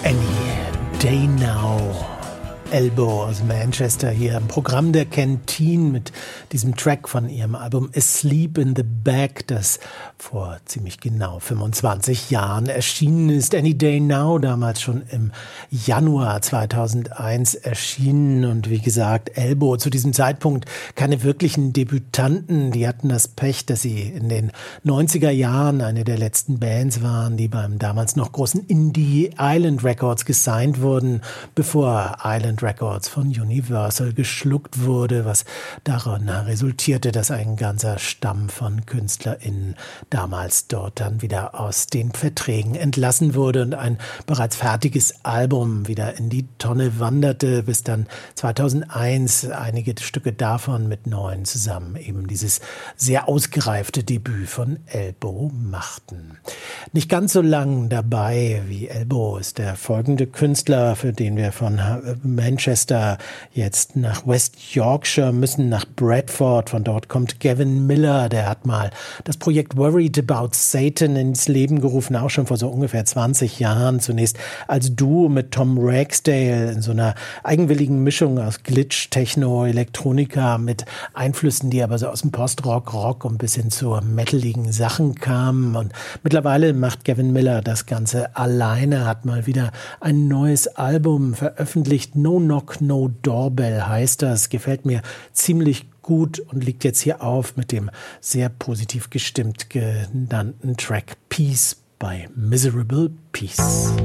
Any Day Now. Elbow aus Manchester hier im Programm der Canteen mit diesem Track von ihrem Album Asleep in the Bag, das vor ziemlich genau 25 Jahren erschienen ist. Any Day Now, damals schon im Januar 2001 erschienen. Und wie gesagt, Elbow zu diesem Zeitpunkt keine wirklichen Debütanten. Die hatten das Pech, dass sie in den 90er Jahren eine der letzten Bands waren, die beim damals noch großen Indie Island Records gesigned wurden, bevor Island Records von Universal geschluckt wurde, was daran resultierte, dass ein ganzer Stamm von KünstlerInnen damals dort dann wieder aus den Verträgen entlassen wurde und ein bereits fertiges Album wieder in die Tonne wanderte, bis dann 2001 einige Stücke davon mit neuen zusammen eben dieses sehr ausgereifte Debüt von Elbow machten. Nicht ganz so lang dabei wie Elbow ist der folgende Künstler, für den wir von Manchester jetzt nach West Yorkshire müssen, nach Bradford. Von dort kommt Gavin Miller, der hat mal das Projekt Worried About Satan ins Leben gerufen, auch schon vor so ungefähr 20 Jahren. Zunächst als Duo mit Tom Ragsdale in so einer eigenwilligen Mischung aus Glitch, Techno, Elektronika mit Einflüssen, die aber so aus dem Post-Rock, Rock und bis hin zu metaligen Sachen kamen. Und mittlerweile macht Gavin Miller das Ganze alleine, hat mal wieder ein neues Album veröffentlicht. No Knock, No Doorbell heißt das. Gefällt mir ziemlich gut und liegt jetzt hier auf mit dem sehr positiv gestimmt genannten Track Peace by Miserable Peace.